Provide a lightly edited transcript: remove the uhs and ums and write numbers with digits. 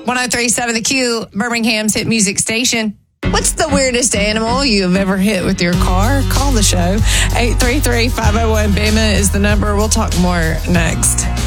103.7 The Q, Birmingham's hit music station. What's the weirdest animal you have ever hit with your car? Call the show. 833-501-BAMA is the number. We'll talk more next.